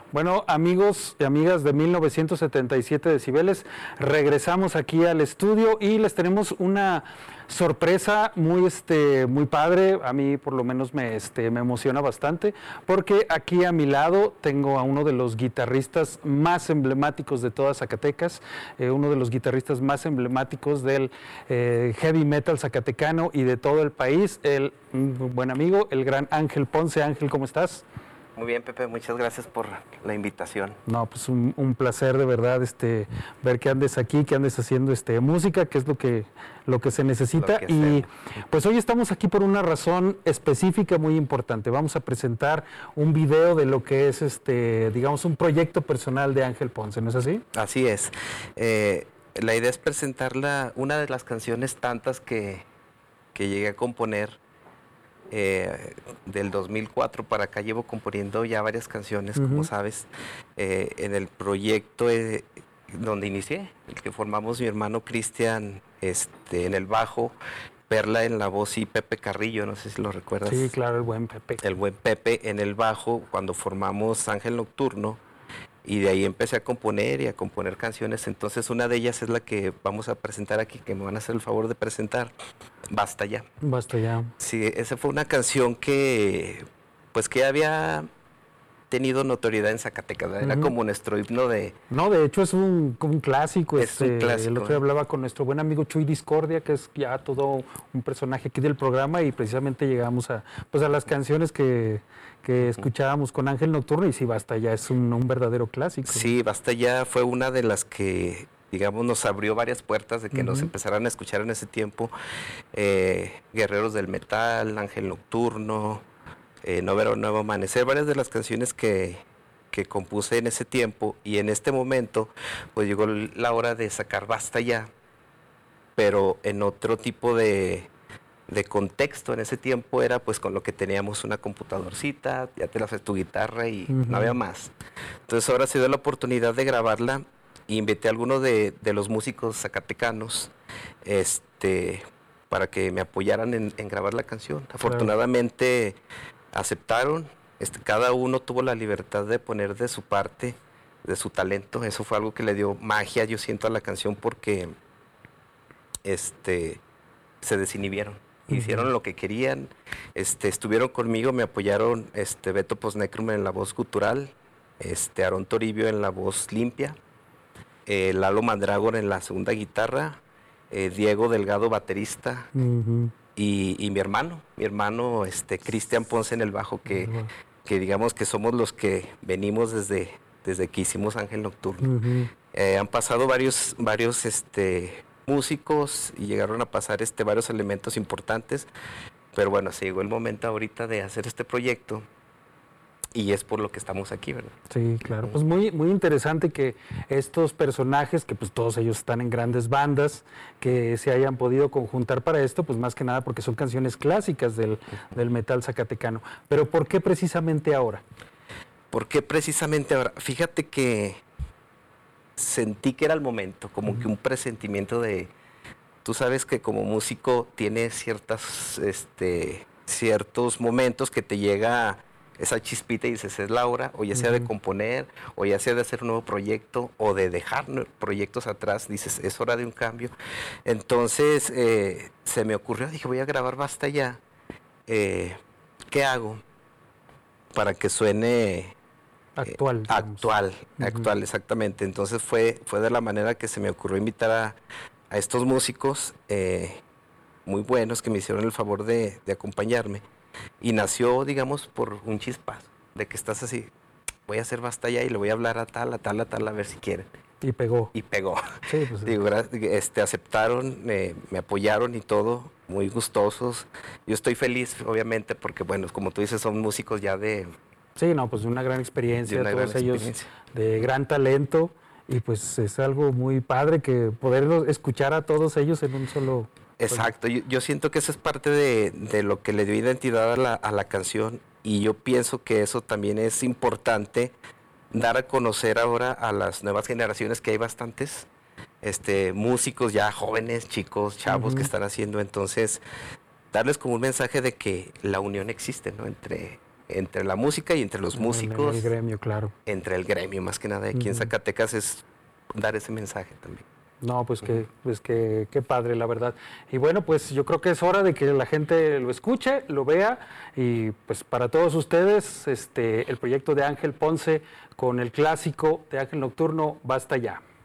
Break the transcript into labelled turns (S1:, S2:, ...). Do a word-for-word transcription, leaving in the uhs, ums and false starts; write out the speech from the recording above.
S1: Bueno, amigos y amigas de mil novecientos setenta y siete Decibeles, regresamos aquí al estudio y les tenemos una sorpresa muy, este, muy padre. A mí por lo menos me, este, me emociona bastante, porque aquí a mi lado tengo a uno de los guitarristas más emblemáticos de toda Zacatecas, eh, uno de los guitarristas más emblemáticos del eh, heavy metal zacatecano y de todo el país, el un buen amigo, el gran Ángel Ponce. Ángel, ¿cómo estás?
S2: Muy bien, Pepe, muchas gracias por la invitación.
S1: No, pues un, un placer de verdad este, ver que andes aquí, que andes haciendo este, música, que es lo que, lo que se necesita.
S2: Que
S1: y
S2: sea.
S1: Pues hoy estamos aquí por una razón específica muy importante. Vamos a presentar un video de lo que es, este, digamos, un proyecto personal de Ángel Ponce, ¿no es así?
S2: Así es. Eh, la idea es presentar la, una de las canciones tantas que, que llegué a componer. Eh, del dos mil cuatro para acá llevo componiendo ya varias canciones, uh-huh. como sabes, eh, en el proyecto eh, donde inicié, el que formamos mi hermano Cristian este, en el bajo, Perla en la voz y Pepe Carrillo, no sé si lo recuerdas.
S1: Sí, claro, el buen Pepe.
S2: El buen Pepe en el bajo, cuando formamos Ángel Nocturno, y de ahí empecé a componer y a componer canciones. Entonces una de ellas es la que vamos a presentar aquí, que me van a hacer el favor de presentar, Basta Ya.
S1: Basta Ya.
S2: Sí, esa fue una canción que, pues que había tenido notoriedad en Zacatecas, era uh-huh. como nuestro himno de...
S1: No, de hecho es un, un clásico.
S2: Es
S1: este,
S2: un clásico.
S1: El otro día hablaba con nuestro buen amigo Chuy Discordia, que es ya todo un personaje aquí del programa, y precisamente llegamos a, pues a las canciones que, que uh-huh. escuchábamos con Ángel Nocturno, y sí, Basta Ya es un, un verdadero clásico.
S2: Sí, Basta Ya fue una de las que, digamos, nos abrió varias puertas de que uh-huh. nos empezaran a escuchar en ese tiempo. Eh, Guerreros del Metal, Ángel Nocturno, Eh, No Ver un Nuevo Amanecer, varias de las canciones que, que compuse en ese tiempo, y en este momento pues llegó la hora de sacar Basta Ya, pero en otro tipo de, de contexto. En ese tiempo era pues con lo que teníamos, una computadorcita, ya te la haces tu guitarra y uh-huh. no había más. Entonces ahora se dio la oportunidad de grabarla, e invité a algunos de, de los músicos zacatecanos este, para que me apoyaran en, en grabar la canción. Afortunadamente aceptaron, este, cada uno tuvo la libertad de poner de su parte, de su talento. Eso fue algo que le dio magia, yo siento, a la canción, porque este, se desinhibieron, uh-huh. hicieron lo que querían, este, estuvieron conmigo, me apoyaron este, Beto Posnecrum en la voz gutural, este, Aarón Toribio en la voz limpia, eh, Lalo Mandragón en la segunda guitarra, eh, Diego Delgado baterista, uh-huh. Y, y mi hermano, mi hermano este, Cristian Ponce en el bajo, que, uh-huh. que digamos que somos los que venimos desde, desde que hicimos Ángel Nocturno. Uh-huh. Eh, han pasado varios, varios este, músicos y llegaron a pasar este, varios elementos importantes, pero bueno, se llegó el momento ahorita de hacer este proyecto. Y es por lo que estamos aquí, ¿verdad?
S1: Sí, claro. Pues muy, muy interesante que estos personajes, que pues todos ellos están en grandes bandas, que se hayan podido conjuntar para esto, pues más que nada porque son canciones clásicas del, del metal zacatecano. Pero ¿por qué precisamente ahora?
S2: ¿Por qué precisamente ahora? Fíjate que sentí que era el momento, como uh-huh. que un presentimiento de... Tú sabes que como músico tienes ciertas, este, ciertos momentos que te llega esa chispita y dices, es la hora, o ya sea uh-huh. de componer, o ya sea de hacer un nuevo proyecto, o de dejar proyectos atrás, dices, es hora de un cambio. Entonces eh, se me ocurrió, dije, voy a grabar Basta Ya, eh, ¿qué hago para que suene
S1: actual?
S2: Eh, actual, uh-huh. actual, exactamente. Entonces fue, fue de la manera que se me ocurrió invitar a, a estos músicos eh, muy buenos que me hicieron el favor de, de acompañarme. Y nació, digamos, por un chispazo, de que estás así, voy a hacer Basta Ya y le voy a hablar a tal, a tal, a tal, a ver si quieren.
S1: Y pegó.
S2: Y pegó.
S1: Sí, pues,
S2: Digo, este, aceptaron, eh, me apoyaron y todo, muy gustosos. Yo estoy feliz, obviamente, porque, bueno, como tú dices, son músicos ya de...
S1: Sí, no, pues una gran experiencia,
S2: una
S1: todos
S2: gran
S1: ellos
S2: experiencia.
S1: De gran talento, y pues es algo muy padre que poder escuchar a todos ellos en un solo...
S2: Exacto, yo, yo siento que eso es parte de, de lo que le dio identidad a la, a la canción, y yo pienso que eso también es importante, dar a conocer ahora a las nuevas generaciones, que hay bastantes este, músicos ya jóvenes, chicos, chavos uh-huh. que están haciendo, entonces darles como un mensaje de que la unión existe, ¿no? Entre, entre la música y entre los músicos.
S1: En el gremio, claro.
S2: Entre el gremio, más que nada, aquí uh-huh. en Zacatecas es dar ese mensaje también.
S1: No, pues que, pues que, qué padre, la verdad. Y bueno, pues yo creo que es hora de que la gente lo escuche, lo vea, y pues para todos ustedes, este, el proyecto de Ángel Ponce con el clásico de Ángel Nocturno, Basta Ya.